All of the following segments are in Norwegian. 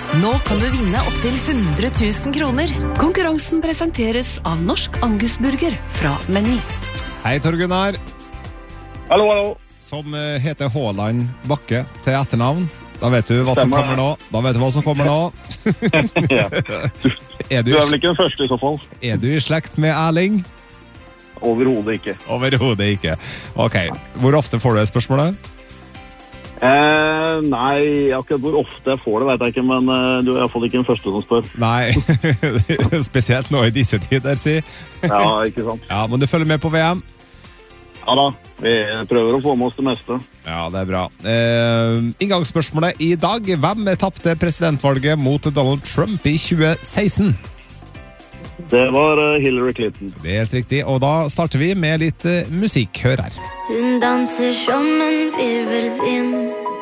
Nå kan du vinne opp til 100 000 kroner. Konkurransen presenteres av Norsk Angusburger fra Meny. Hei, Tor Gunnar. Hallo, hallo. Som heter Håland Bakke til etternavn. Da vet du hva som kommer nå. Ja. Du er vel ikke den første i så fall? Er du i slekt med Erling? Overhodet ikke. Overhodet ikke. Ok, hvor ofte får du et spørsmål? Nei, akkurat hvor ofte jeg får det vet jeg ikke, men du er i hvert fall ikke den første som spør. Nei, spesielt nå i disse tider, si. Ja, ikke sant. Ja, men du følger med på VM? Ja da, vi prøver å få med oss det meste. Ja, det er bra. Inngangsspørsmålet i dag. Hvem tappte presidentvalget mot Donald Trump i 2016? Det var Hillary Clinton. Det er helt riktig, og da starter vi med litt musikk. Hør her. Hun danser som en virvelvind.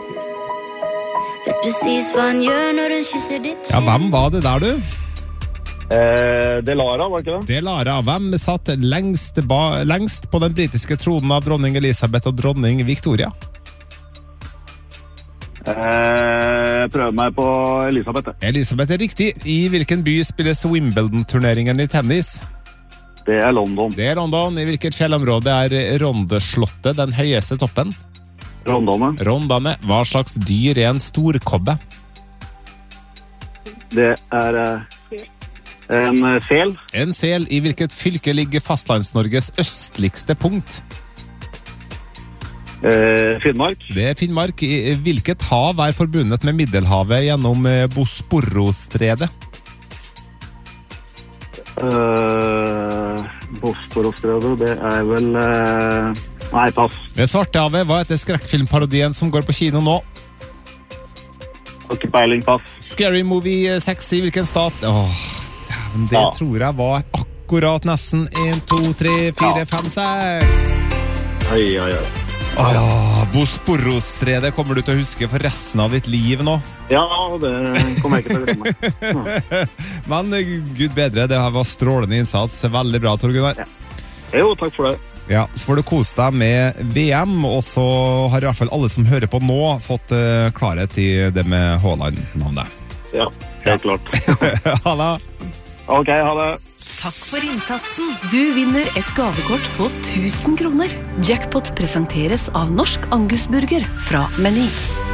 Vet precis hva han gjør når hun kysser ditt Ja, hvem var det der, du? Det er Lara, var ikke det? Det er Lara. Hvem satt lengst på den britiske tronen av dronning Elisabeth og dronning Victoria? Prøver meg på Elisabeth. Elisabeth er riktig. I hvilken by spilles Wimbledon-turneringen i tennis? Det er London. Det er London. I hvilket fjellområde er Rondeslottet den høyeste toppen? Rondane. Rondane. Hva slags dyr er en storkobbe? Det er en sel. En sel. I hvilket fylke ligger Fastlands-Norges østligste punkt? Finnmark. Det er Finnmark. I hvilket hav er forbundet med Middelhavet gjennom Bosporosstredet? Bosporosstredet, det er vel nei, pass. Det Svartehavet. Hva heter skrekkfilmparodien som går på kino nå? Ikke peiling, pass. Scary Movie 6 i hvilken stat? Dæven, det tror jeg var akkurat nesten 1, 2, 3, 4, 5, 6. Oi. Bosporosstredet kommer du til å huske for resten av ditt liv nå. Ja, det kommer jeg ikke til å glemme. Men Gud bedre, det var strålende innsats. Veldig bra, Tor Gunnar. Ja. Jo, takk for det. Ja, så får du kose deg med VM, og så har i hvert fall alle som hører på nå fått klarhet i det med Håland-navnet. Ja, helt klart. Ha det. Ok, ha det. Takk for innsatsen. Du vinner et gavekort på 1000 kroner. Jackpot presenteres av Norsk Angusburger fra Meny.